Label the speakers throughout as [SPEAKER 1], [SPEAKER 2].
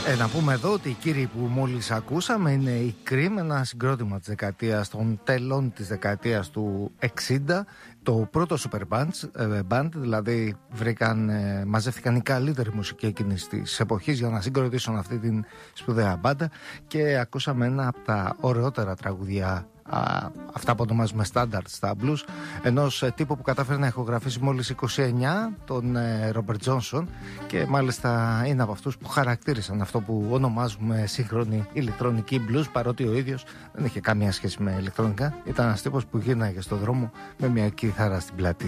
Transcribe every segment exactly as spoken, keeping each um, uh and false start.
[SPEAKER 1] Ε, να πούμε εδώ ότι οι κύριοι που μόλις ακούσαμε είναι η Cream, ένα συγκρότημα της δεκαετίας των τελών της δεκαετίας του εξήντα, το πρώτο super band, ε, band δηλαδή βρήκαν, ε, μαζεύτηκαν οι καλύτεροι μουσικοί εκείνης της εποχής για να συγκροτήσουν αυτή την σπουδαία μπάντα και ακούσαμε ένα από τα ωραιότερα τραγουδιά, Α, αυτά που ονομάζουμε standard στα blues, ενός ε, τύπου που κατάφερε να ηχογραφήσει μόλις είκοσι εννιά, τον ε, Robert Johnson, και μάλιστα είναι από αυτούς που χαρακτήρισαν αυτό που ονομάζουμε σύγχρονη ηλεκτρονική blues, παρότι ο ίδιος δεν είχε καμία σχέση με ηλεκτρονικά. Ήταν ένας τύπος που γύρναγε στον δρόμο με μια κιθάρα στην πλάτη.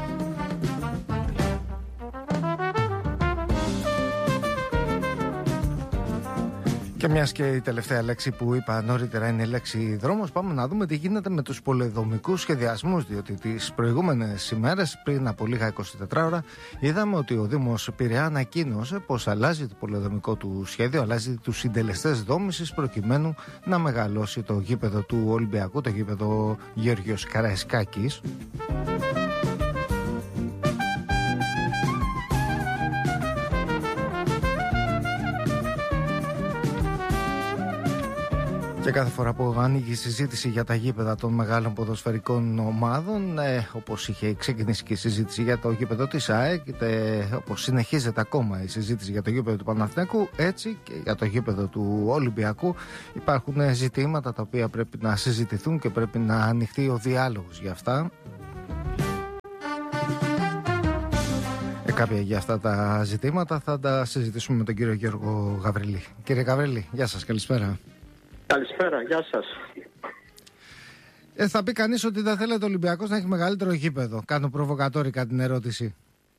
[SPEAKER 1] Και μιας και η τελευταία λέξη που είπα νωρίτερα είναι η λέξη δρόμος, πάμε να δούμε τι γίνεται με τους πολεοδομικούς σχεδιασμούς, διότι τις προηγούμενες ημέρες, πριν από λίγα εικοσιτέσσερις ώρα, είδαμε ότι ο Δήμος Πειραιά ανακοίνωσε πως αλλάζει το πολεοδομικό του σχέδιο, αλλάζει τους συντελεστές δόμησης προκειμένου να μεγαλώσει το γήπεδο του Ολυμπιακού, το γήπεδο Γεώργιος Καραϊσκάκης. Και κάθε φορά που ανοίγει η συζήτηση για τα γήπεδα των μεγάλων ποδοσφαιρικών ομάδων, ε, όπως είχε ξεκινήσει και η συζήτηση για το γήπεδο της ΑΕΚ, ε, όπως συνεχίζεται ακόμα η συζήτηση για το γήπεδο του Παναθηναϊκού, έτσι και για το γήπεδο του Ολυμπιακού υπάρχουν ζητήματα τα οποία πρέπει να συζητηθούν και πρέπει να ανοιχτεί ο διάλογος για αυτά. Ε, κάποια για αυτά τα ζητήματα θα τα συζητήσουμε με τον κύριο Γιώργο Γαβριλή. Κύριε Γαβριλή, γεια σας, καλησπέρα.
[SPEAKER 2] Καλησπέρα, γεια σας.
[SPEAKER 1] Ε, θα πει κανείς ότι δεν θέλετε ο Ολυμπιακός να έχει μεγαλύτερο γήπεδο. Κάνω προβοκατόρικα την ερώτηση.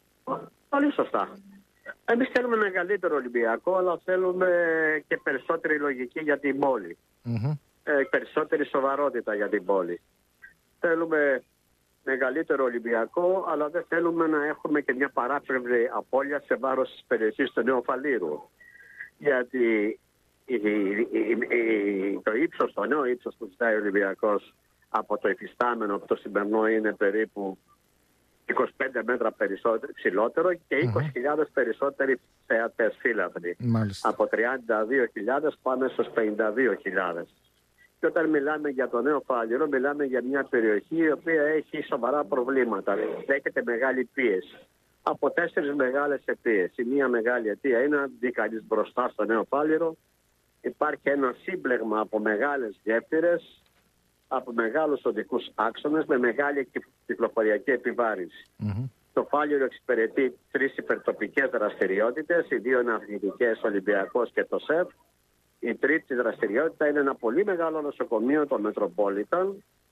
[SPEAKER 2] Πολύ σωστά. Εμείς θέλουμε μεγαλύτερο Ολυμπιακό, αλλά θέλουμε και περισσότερη λογική για την πόλη. Mm-hmm. Ε, περισσότερη σοβαρότητα για την πόλη. Θέλουμε μεγαλύτερο Ολυμπιακό, αλλά δεν θέλουμε να έχουμε και μια παράπλευρη απώλεια σε βάρος της περιοχής του Νέου Φαλήρου. Γιατί Η, η, η, η, το ύψος, το νέο ύψος που ζητάει ο Ολυμπιακός από το υφιστάμενο, από το σημερινό, είναι περίπου είκοσι πέντε μέτρα περισσότερο, ψηλότερο και είκοσι χιλιάδες mm-hmm. περισσότεροι θεατές φύλαθροι. Από τριάντα δύο χιλιάδες πάμε στους πενήντα δύο χιλιάδες. Και όταν μιλάμε για το Νέο Φάληρο, μιλάμε για μια περιοχή η οποία έχει σοβαρά προβλήματα. Δέχεται μεγάλη πίεση. Από τέσσερις μεγάλες αιτίες. Η μία μεγάλη αιτία είναι αν δει κανείς μπροστά στο Νέο Φάληρο. Υπάρχει ένα σύμπλεγμα από μεγάλες γέφυρες, από μεγάλους οδικούς άξονες με μεγάλη κυκλοφοριακή επιβάρυνση. Mm-hmm. Το Φάληρο εξυπηρετεί τρεις υπερτοπικές δραστηριότητες, οι δύο είναι αθλητικές, Ολυμπιακός και το ΣΕΦ. Η τρίτη δραστηριότητα είναι ένα πολύ μεγάλο νοσοκομείο, το Metropolitan.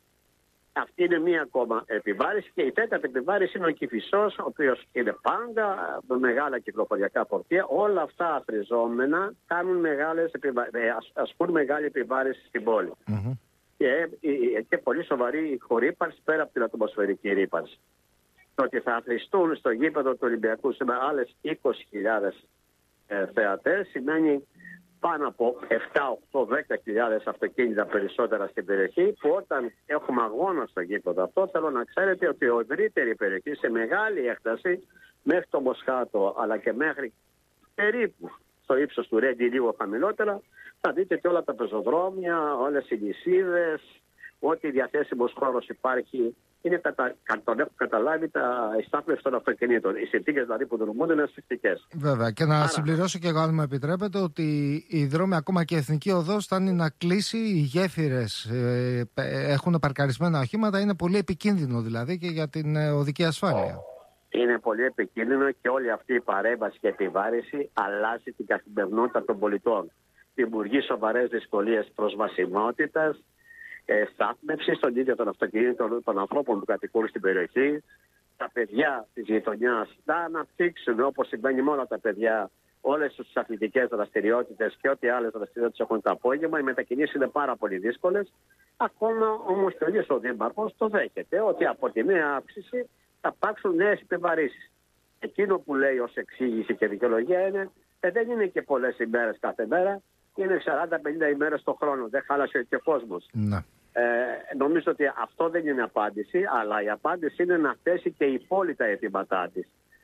[SPEAKER 2] Αυτή είναι μία ακόμα επιβάρηση και η τέταρτη επιβάρηση είναι ο Κηφισός, ο οποίος είναι πάντα με μεγάλα κυκλοφοριακά φορτία. Όλα αυτά αφριζόμενα κάνουν μεγάλες επιβα... ασκούν μεγάλη επιβάρηση στην πόλη. Mm-hmm. Και, και πολύ σοβαρή χορύπανση πέρα από την ατμοσφαιρική ρύπανση. Το ότι θα αθροιστούν στο γήπεδο του Ολυμπιακού με άλλες είκοσι χιλιάδες ε, θεατές σημαίνει πάνω από επτά, οκτώ, δέκα χιλιάδες αυτοκίνητα περισσότερα στην περιοχή, που όταν έχουμε αγώνα στο γήπεδο αυτό, θέλω να ξέρετε ότι η ευρύτερη περιοχή σε μεγάλη έκταση μέχρι το Μοσχάτο αλλά και μέχρι περίπου στο ύψος του Ρέντι, λίγο χαμηλότερα, θα δείτε και όλα τα πεζοδρόμια, όλες οι νησίδες, ό,τι διαθέσιμος χώρος υπάρχει. Είναι κατα... τον έχουν καταλάβει τα στάθμευση των αυτοκινήτων. Οι συνθήκες δηλαδή που δρομούνται είναι ασφυκτικές.
[SPEAKER 1] Βέβαια. Και να Άρα... συμπληρώσω και εγώ, αν μου επιτρέπετε, ότι οι δρόμοι, ακόμα και η εθνική οδός, φτάνει να κλείσει. Οι γέφυρες ε, έχουν παρκαρισμένα οχήματα. Είναι πολύ επικίνδυνο δηλαδή και για την ε, οδική ασφάλεια.
[SPEAKER 2] Είναι πολύ επικίνδυνο και όλη αυτή η παρέμβαση και επιβάρηση αλλάζει την καθημερινότητα των πολιτών. Δημιουργεί σοβαρές δυσκολίες προσβασιμότητας, στάθμευση στον ίδιο των αυτοκινήτων των ανθρώπων που κατοικούν στην περιοχή. Τα παιδιά της γειτονιάς να αναπτύξουν, όπως συμβαίνει με όλα τα παιδιά, όλες τις αθλητικές δραστηριότητες και ό,τι άλλες δραστηριότητες έχουν το απόγευμα. Οι μετακινήσεις είναι πάρα πολύ δύσκολες. Ακόμα όμως και ο ίδιος ο Δήμαρχος το δέχεται ότι από τη νέα αύξηση θα υπάρξουν νέες επιβαρύσεις. Εκείνο που λέει ως εξήγηση και δικαιολογία είναι ε, δεν είναι και πολλές ημέρες κάθε μέρα, είναι σαράντα πενήντα ημέρες το χρόνο. Δεν χάλασε και ο κόσμος.
[SPEAKER 1] Ναι.
[SPEAKER 2] Ε, νομίζω ότι αυτό δεν είναι απάντηση, αλλά η απάντηση είναι να θέσει και η πόλη τα αιτήματά της.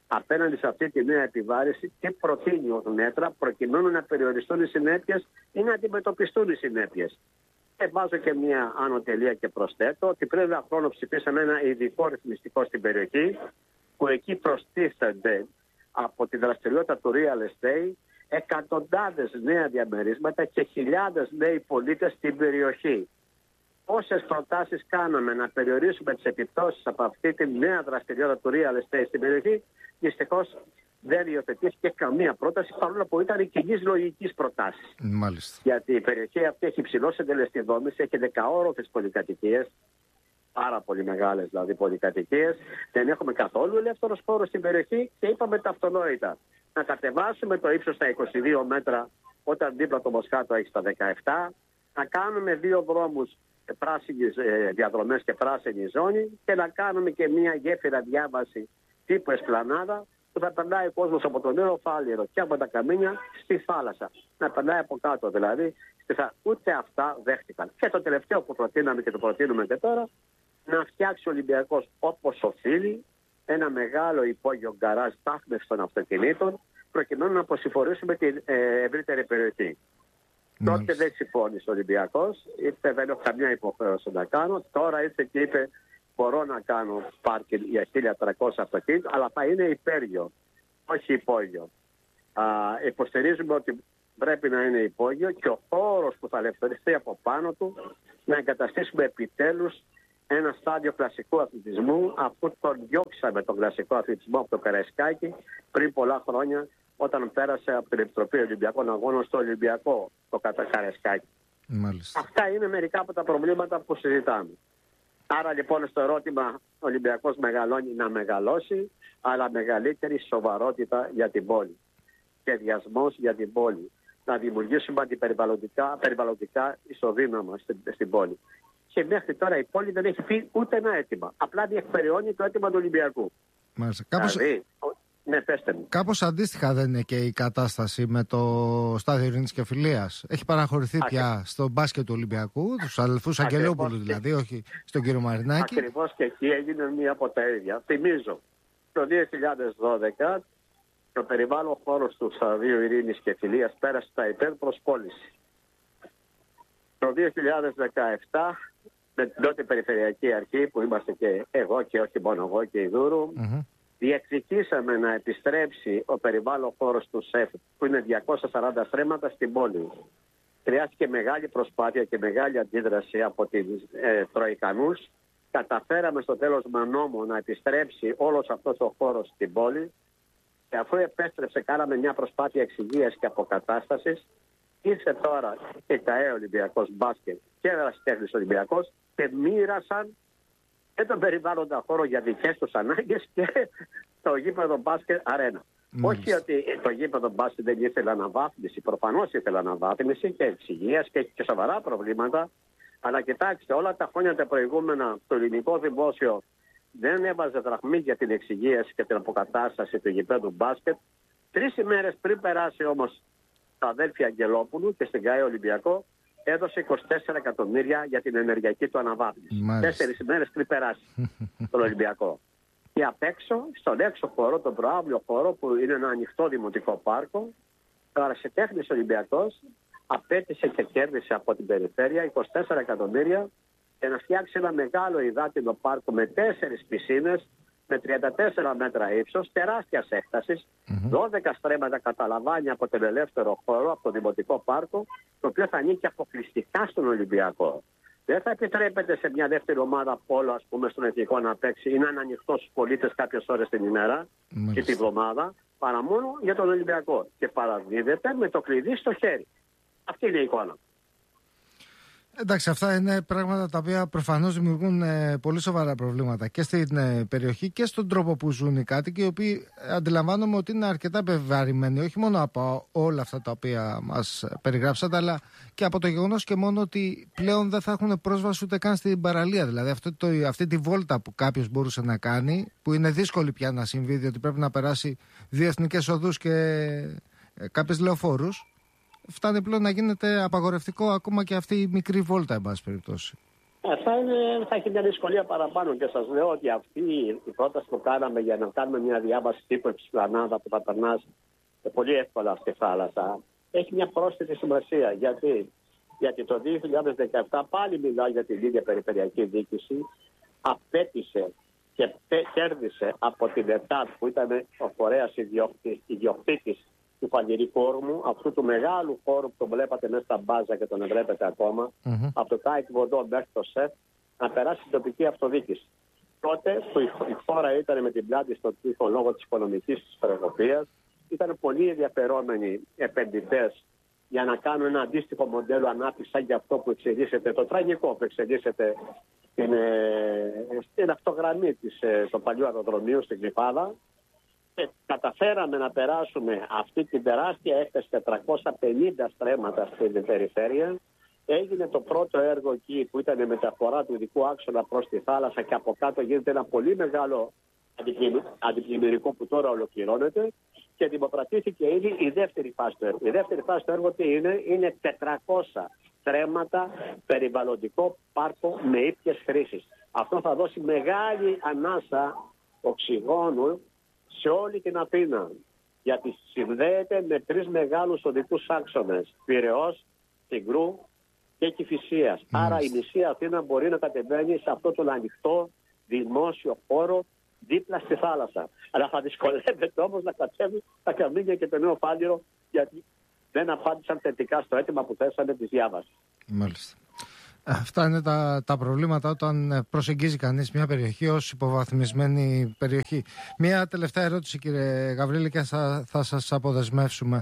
[SPEAKER 2] απέναντι σε αυτή τη νέα επιβάρηση, τι προτείνει ως μέτρα προκειμένου να περιοριστούν οι συνέπειες ή να αντιμετωπιστούν οι συνέπειες. Και βάζω και μια άνω τελεία και προσθέτω ότι πριν ένα χρόνο ψηφίσαμε ένα ειδικό ρυθμιστικό στην περιοχή, που εκεί προστίθενται από τη δραστηριότητα του real estate εκατοντάδες νέα διαμερίσματα και χιλιάδες νέοι πολίτες στην περιοχή. Όσες προτάσεις κάναμε να περιορίσουμε τις επιπτώσεις από αυτή τη νέα δραστηριότητα του real estate στην περιοχή, δυστυχώς δεν υιοθετήθηκε καμία πρόταση, παρόλο που ήταν κοινής λογικής προτάσεις.
[SPEAKER 1] Μάλιστα.
[SPEAKER 2] Γιατί η περιοχή αυτή έχει υψηλό συντελεστή δόμηση, έχει δεκαόροφες πολυκατοικίες, πάρα πολύ μεγάλες δηλαδή πολυκατοικίες. Δεν έχουμε καθόλου ελεύθερος χώρος στην περιοχή και είπαμε τα αυτονόητα. Να κατεβάσουμε το ύψος στα είκοσι δύο μέτρα όταν δίπλα το Μοσχάτο έχει στα δεκαεπτά. Να κάνουμε δύο δρόμους πράσινες ε, διαδρομές και πράσινη ζώνη και να κάνουμε και μια γέφυρα διάβαση τύπου Εσπλανάδα που θα περνάει ο κόσμος από το νέο Φάληρο και από τα Καμίνια στη θάλασσα. Να περνάει από κάτω δηλαδή. Ούτε αυτά δέχτηκαν. Και το τελευταίο που προτείναμε και το προτείνουμε και τώρα, να φτιάξει ο Ολυμπιακός όπως οφείλει ένα μεγάλο υπόγειο γκαράζ στάθμευσης των αυτοκινήτων προκειμένου να αποσυμφορήσουμε την ε, ευρύτερη περιοχή. Μάλιστα. Τότε δεν συμφώνησε ο Ολυμπιακός, είπε δεν έχω καμιά υποχρέωση να κάνω. Τώρα ήρθε και είπε μπορώ να κάνω πάρκινγκ για χίλια τριακόσια αυτοκίνητα, αλλά θα είναι υπέργειο, όχι υπόγειο. Α, υποστηρίζουμε ότι πρέπει να είναι υπόγειο και ο χώρος που θα ελευθεριστεί από πάνω του να εγκαταστήσουμε επιτέλους ένα στάδιο κλασικού αθλητισμού, αφού τον διώξαμε τον κλασικό αθλητισμό από το Καραϊσκάκι πριν πολλά χρόνια, όταν πέρασε από την Επιτροπή Ολυμπιακών Αγώνων στο Ολυμπιακό το Καραϊσκάκι.
[SPEAKER 1] Μάλιστα.
[SPEAKER 2] Αυτά είναι μερικά από τα προβλήματα που συζητάμε. Άρα λοιπόν στο ερώτημα ο Ολυμπιακός μεγαλώνει να μεγαλώσει, αλλά μεγαλύτερη σοβαρότητα για την πόλη. Σχεδιασμός για την πόλη. Να δημιουργήσουμε αντιπεριβαλλοντικά περιβαλλοντικά ισοδύναμα στην, στην πόλη. Και μέχρι τώρα η πόλη δεν έχει πει ούτε ένα αίτημα. Απλά διεκπεραιώνει το αίτημα του Ολυμπιακού.
[SPEAKER 1] Μάλιστα. Κάπως...
[SPEAKER 2] Δηλαδή, ναι, πέστε μου.
[SPEAKER 1] Κάπως αντίστοιχα δεν είναι και η κατάσταση με το Στάδιο Ειρήνης και Φιλίας. Έχει παραχωρηθεί Ακρι... πια στο μπάσκετ του Ολυμπιακού, τους αδελφούς Αγγελόπουλου δηλαδή, όχι στον κύριο Μαρινάκη.
[SPEAKER 2] Ακριβώς και εκεί έγινε μία από τα ίδια. Θυμίζω, το δύο χιλιάδες δώδεκα το περιβάλλον χώρος του Σταδίου Ειρήνης και Φιλίας πέρασε στα υπέρ προσπόληση. Το δύο χιλιάδες δεκαεπτά με την τότε Περιφερειακή Αρχή που είμαστε και εγώ και όχι μόνο εγώ και η Δούρου, mm-hmm. διεκδικήσαμε να επιστρέψει ο περιβάλλον χώρος του ΣΕΦ που είναι διακόσια σαράντα στρέμματα στην πόλη. Χρειάστηκε μεγάλη προσπάθεια και μεγάλη αντίδραση από τις ε, Τροϊκανούς. Καταφέραμε στο τέλος με νόμο να επιστρέψει όλος αυτός ο χώρος στην πόλη και αφού επέστρεψε κάναμε μια προσπάθεια εξυγείας και αποκατάστασης. Ήρθε τώρα και ΚΑΕ Ολυμπιακός Μπάσκετ και Ερασιτέχνης Ολυμπιακός και μοίρασαν και τον περιβάλλοντα χώρο για δικές τους ανάγκες και το γήπεδο μπάσκετ αρένα. Όχι ότι το γήπεδο μπάσκετ δεν ήθελε αναβάθμιση, προφανώς ήθελε αναβάθμιση και εξυγείας και έχει και σοβαρά προβλήματα. Αλλά κοιτάξτε, όλα τα χρόνια τα προηγούμενα το ελληνικό δημόσιο δεν έβαζε δραχμή για την εξυγίαση και την αποκατάσταση του γήπεδου μπάσκετ. Τρεις ημέρες πριν περάσει όμως τα αδέλφια Αγγελόπουλου και στην ΚΑΕ Ολυμπιακό έδωσε είκοσι τέσσερα εκατομμύρια για την ενεργειακή του αναβάθμιση. Τέσσερις ημέρες πριν περάσει τον Ολυμπιακό. Και απ' έξω, στον έξω χώρο, τον προάβλιο χώρο που είναι ένα ανοιχτό δημοτικό πάρκο, ο Ερασιτέχνης Ολυμπιακός απέτησε και κέρδισε από την περιφέρεια είκοσι τέσσερα εκατομμύρια για να φτιάξει ένα μεγάλο υδάτινο πάρκο με τέσσερις πισίνες, με τριάντα τέσσερα μέτρα ύψος, τεράστιας έκτασης, mm-hmm. δώδεκα στρέμματα καταλαμβάνει από τον ελεύθερο χώρο, από το δημοτικό πάρκο, το οποίο θα ανήκει αποκλειστικά στον Ολυμπιακό. Δεν θα επιτρέπεται σε μια δεύτερη ομάδα πόλο, ας πούμε, στον εθνικό να παίξει ή να είναι ανοιχτό στους πολίτες κάποιες ώρες την ημέρα mm-hmm. και τη βδομάδα, παρά μόνο για τον Ολυμπιακό. Και παραδίδεται με το κλειδί στο χέρι. Αυτή είναι η εικόνα.
[SPEAKER 1] Εντάξει, αυτά είναι πράγματα τα οποία προφανώς δημιουργούν ε, πολύ σοβαρά προβλήματα και στην ε, περιοχή και στον τρόπο που ζουν οι κάτοικοι, οι οποίοι αντιλαμβάνομαι ότι είναι αρκετά επιβαρημένοι, όχι μόνο από όλα αυτά τα οποία μας περιγράψατε, αλλά και από το γεγονός και μόνο ότι πλέον δεν θα έχουν πρόσβαση ούτε καν στην παραλία. Δηλαδή, αυτό το, αυτή τη βόλτα που κάποιος μπορούσε να κάνει, που είναι δύσκολη πια να συμβεί, διότι πρέπει να περάσει δύο εθνικές οδούς και ε, κάποιες λεωφόρους. Φτάνει πλέον να γίνεται απαγορευτικό ακόμα και αυτή η μικρή βόλτα, εν πάση περιπτώσει.
[SPEAKER 2] Ε, θα, είναι, θα έχει μια δυσκολία παραπάνω και σας λέω ότι αυτή η πρόταση που κάναμε για να κάνουμε μια διάβαση τύπου Εψπλανάδα που θα περνάς πολύ εύκολα στη θάλασσα έχει μια πρόσθετη σημασία. Γιατί, Γιατί το δύο χιλιάδες δεκαεπτά πάλι μιλάω για την ίδια περιφερειακή διοίκηση, απέτησε και κέρδισε από την ΕΤΑΤ που ήταν ο φορέας ιδιοκτήτης του Φαλιρικού όρμου, αυτού του μεγάλου χώρου που τον βλέπατε μέσα στα μπάζα και τον βλέπετε ακόμα, mm-hmm. από το ΤΑΙΚ Βοντό μέχρι το ΣΕΦ, να περάσει στην τοπική αυτοδιοίκηση. Τότε που η χώρα ήταν με την πλάτη στον τοίχο λόγω της οικονομικής της περικοπίας, ήταν πολύ ενδιαφερόμενοι επενδυτές για να κάνουν ένα αντίστοιχο μοντέλο ανάπτυξης σαν και αυτό που εξελίσσεται, το τραγικό που εξελίσσεται στην, στην αυτογραμμή της, του παλιού αεροδρομίου στην Κλιφάδα. Και καταφέραμε να περάσουμε αυτή την τεράστια έκθεση τετρακόσια πενήντα στρέμματα στην περιφέρεια. Έγινε το πρώτο έργο εκεί που ήταν η μεταφορά του ειδικού άξονα προς τη θάλασσα και από κάτω γίνεται ένα πολύ μεγάλο αντιπλημμυρικό που τώρα ολοκληρώνεται και δημοπρατήθηκε ήδη η δεύτερη φάση του έργου. Η δεύτερη φάση του έργου τι είναι? Είναι τετρακόσια στρέμματα περιβαλλοντικό πάρκο με ήπιες χρήσεις. Αυτό θα δώσει μεγάλη ανάσα οξυγόνου σε όλη την Αθήνα, γιατί συνδέεται με τρεις μεγάλους οδικούς άξονες, Πειραιώς, Συγκρού και Κηφισίας. Mm. Άρα η μισή Αθήνα μπορεί να κατεβαίνει σε αυτό τον ανοιχτό δημόσιο χώρο δίπλα στη θάλασσα. Αλλά θα δυσκολεύεται όμως να κατέβει τα Καμίνια και το Νέο Φάληρο, γιατί δεν απάντησαν θετικά στο αίτημα που θέσανε τη διάβαση.
[SPEAKER 1] Μάλιστα. Αυτά είναι τα, τα προβλήματα όταν προσεγγίζει κανείς μια περιοχή ως υποβαθμισμένη περιοχή. Μια τελευταία ερώτηση, κύριε Γαβρίλη, και θα, θα σας αποδεσμεύσουμε.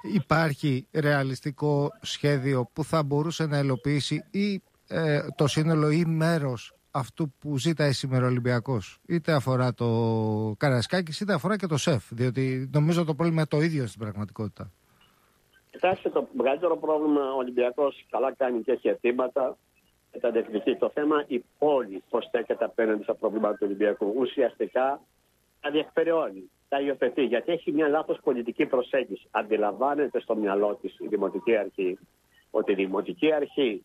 [SPEAKER 1] Υπάρχει ρεαλιστικό σχέδιο που θα μπορούσε να ελοποιήσει ή ε, το σύνολο ή μέρος αυτού που ζήταει σήμερα ο Ολυμπιακός? Είτε αφορά το Καραϊσκάκης είτε αφορά και το ΣΕΦ, διότι νομίζω το πρόβλημα είναι το ίδιο στην πραγματικότητα.
[SPEAKER 2] Κοιτάξτε, το μεγαλύτερο πρόβλημα ο Ολυμπιακός καλά κάνει και έχει αιτήματα. Τα διεκδικεί. Το θέμα η πόλη πώς στέκεται απέναντι στα προβλήματα του Ολυμπιακού. Ουσιαστικά τα διεκπεραιώνει, τα υιοθετεί, γιατί έχει μια λάθος πολιτική προσέγγιση. Αντιλαμβάνεται στο μυαλό της η Δημοτική Αρχή ότι η Δημοτική Αρχή,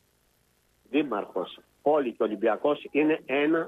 [SPEAKER 2] Δήμαρχος, πόλη και Ολυμπιακός είναι ένα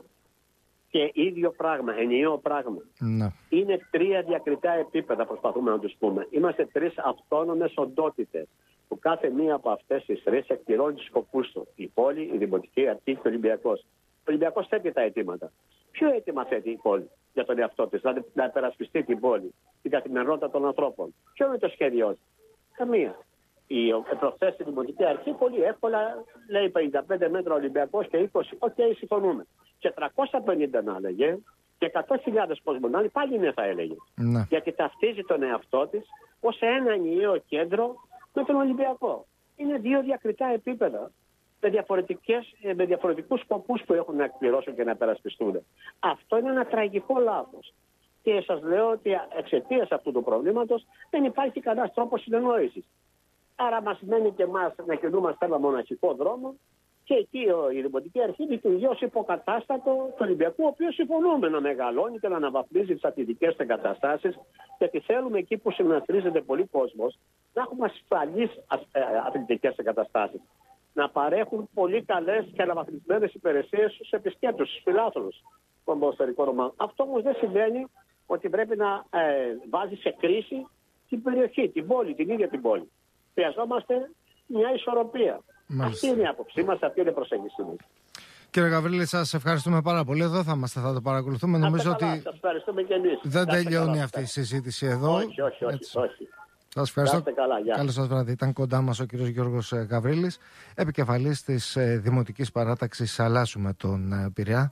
[SPEAKER 2] και ίδιο πράγμα, ενιαίο πράγμα.
[SPEAKER 1] Ναι.
[SPEAKER 2] Είναι τρία διακριτά επίπεδα, προσπαθούμε να τους πούμε. Είμαστε τρεις αυτόνομες οντότητες, που κάθε μία από αυτές τις τρεις εκπληρώνει τους σκοπούς του. Η πόλη, η Δημοτική Αρχή και ο Ολυμπιακός. Ο Ολυμπιακός θέτει τα αιτήματα. Ποιο αίτημα θέτει η πόλη για τον εαυτό της? Δηλαδή να υπερασπιστεί την πόλη, την καθημερινότητα των ανθρώπων. Ποιο είναι το σχέδιό της? Καμία. Η προχθές στη Δημοτική Αρχή πολύ εύκολα λέει πενήντα πέντε μέτρα Ολυμπιακός και είκοσι. Οκ, okay, συμφωνούμε. Και τριακόσια πενήντα να έλεγε και εκατό χιλιάδες κόσμο να πάλι ναι θα έλεγε.
[SPEAKER 1] Ναι.
[SPEAKER 2] Γιατί ταυτίζει τον εαυτό της ως ένα ενιαίο κέντρο με τον Ολυμπιακό. Είναι δύο διακριτά επίπεδα με, διαφορετικές, με διαφορετικούς σκοπούς που έχουν να εκπληρώσουν και να περασπιστούν. Αυτό είναι ένα τραγικό λάθος. Και σας λέω ότι εξαιτίας αυτού του προβλήματος δεν υπάρχει κανένας τρόπος συνεννόησης. Άρα μας μένει και εμάς να κινούμαστε ένα μοναχικό δρόμο και εκεί η Δημοτική Αρχή λειτουργεί ως υποκατάστατο του Ολυμπιακού, ο οποίος συμφωνούμε να μεγαλώνει και να αναβαθμίζει τις αθλητικές εγκαταστάσεις, γιατί θέλουμε εκεί που συναθρίζεται πολύ κόσμος να έχουμε ασφαλείς αθλητικές εγκαταστάσεις. Να παρέχουν πολύ καλές και αναβαθμισμένες υπηρεσίες στους επισκέπτες, στους φιλάθλους των ποδοσφαιρικών ομάδων. Αυτό όμως δεν σημαίνει ότι πρέπει να ε, βάζει σε κρίση την περιοχή, την πόλη, την ίδια την πόλη. Χρειαζόμαστε μια ισορροπία.
[SPEAKER 1] Μάλιστα.
[SPEAKER 2] Αυτή είναι η άποψή μας, αυτή είναι η προσέγγιση μας.
[SPEAKER 1] Κύριε Γαβρίλη, σας ευχαριστούμε πάρα πολύ. Εδώ θα είμαστε, θα το παρακολουθούμε. Νομίζω
[SPEAKER 2] καλά,
[SPEAKER 1] ότι
[SPEAKER 2] σας ευχαριστούμε και εμείς.
[SPEAKER 1] δεν τελειώνει
[SPEAKER 2] καλά,
[SPEAKER 1] αυτή η συζήτηση εδώ.
[SPEAKER 2] Όχι, όχι, όχι. όχι.
[SPEAKER 1] Σας ευχαριστώ.
[SPEAKER 2] Καλά,
[SPEAKER 1] Καλό σας βράδυ. Ήταν κοντά μας ο κύριος Γιώργος Γαβρίλης, επικεφαλής της Δημοτικής Παράταξης Αλλάσουμε τον Πειραιά.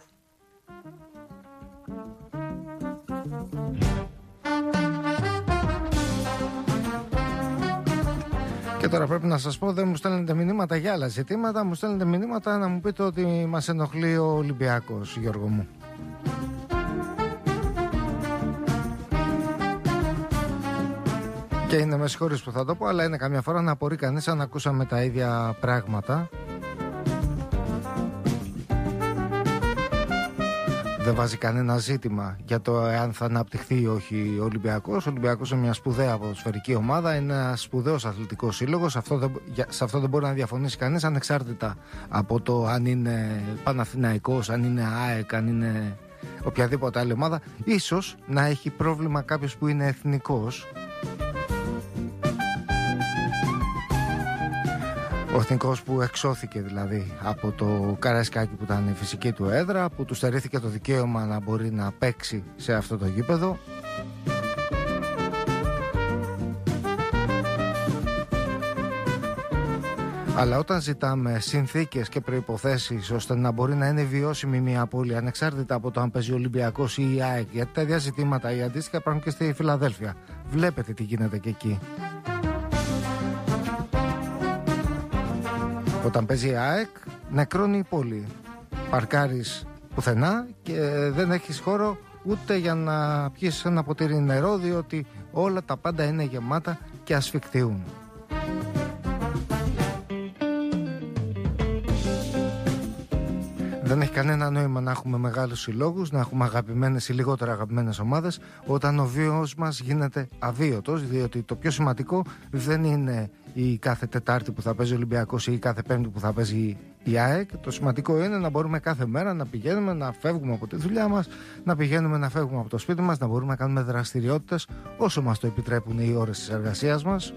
[SPEAKER 1] Και τώρα πρέπει να σας πω, δεν μου στέλνετε μηνύματα για άλλα ζητήματα, μου στέλνετε μηνύματα να μου πείτε ότι μας ενοχλεί ο Ολυμπιακός, Γιώργο μου. Και είναι με συγχωρείς που θα το πω, αλλά είναι καμιά φορά να απορεί κανείς αν ακούσαμε τα ίδια πράγματα. Δεν βάζει κανένα ζήτημα για το εάν θα αναπτυχθεί ή όχι ο Ολυμπιακός. Ο Ολυμπιακός είναι μια σπουδαία ποδοσφαιρική ομάδα, είναι ένας σπουδαίος αθλητικός σύλλογος. Αυτό δεν, σε αυτό δεν μπορεί να διαφωνήσει κανείς, ανεξάρτητα από το αν είναι Παναθηναϊκός, αν είναι ΑΕΚ, αν είναι οποιαδήποτε άλλη ομάδα. Ίσως να έχει πρόβλημα κάποιος που είναι εθνικός. Ο εθνικός που εξώθηκε δηλαδή από το Καραϊσκάκι που ήταν η φυσική του έδρα, που του στερήθηκε το δικαίωμα να μπορεί να παίξει σε αυτό το γήπεδο. Αλλά όταν ζητάμε συνθήκες και προϋποθέσεις ώστε να μπορεί να είναι βιώσιμη μια πόλη, ανεξάρτητα από το αν παίζει ο Ολυμπιακός ή η ΑΕΚ, γιατί τα ίδια ζητήματα ή αντίστοιχα υπάρχουν και στη Φιλαδέλφια. Βλέπετε τι γίνεται και εκεί. Όταν παίζει η ΑΕΚ, νεκρώνει η πόλη. Παρκάρεις πουθενά και δεν έχεις χώρο ούτε για να πιεις ένα ποτήρι νερό, διότι όλα τα πάντα είναι γεμάτα και ασφικτιούν. Δεν έχει κανένα νόημα να έχουμε μεγάλους συλλόγους, να έχουμε αγαπημένες ή λιγότερα αγαπημένες ομάδες, όταν ο βίος μας γίνεται αβίωτος, διότι το πιο σημαντικό δεν είναι η κάθε Τετάρτη που θα παίζει ο Ολυμπιακός ή η κάθε Πέμπτη που θα παίζει η ΑΕΚ. Το σημαντικό είναι να μπορούμε κάθε μέρα να πηγαίνουμε, να φεύγουμε από τη δουλειά μας, να πηγαίνουμε να φεύγουμε από το σπίτι μας, να μπορούμε να κάνουμε δραστηριότητες όσο μας το επιτρέπουν οι ώρες της εργασίας μας.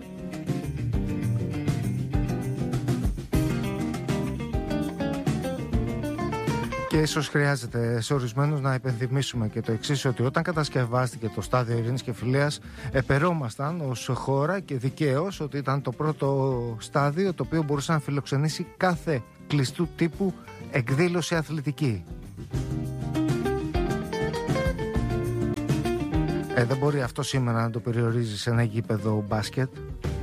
[SPEAKER 1] Και ίσως χρειάζεται σε ορισμένους να υπενθυμίσουμε και το εξής, ότι όταν κατασκευάστηκε το στάδιο Ειρήνης και Φιλίας, επερόμασταν ως χώρα και δικαίως ότι ήταν το πρώτο στάδιο το οποίο μπορούσε να φιλοξενήσει κάθε κλειστού τύπου εκδήλωση αθλητική. Ε, δεν μπορεί αυτό σήμερα να το περιορίζει σε ένα γήπεδο μπάσκετ.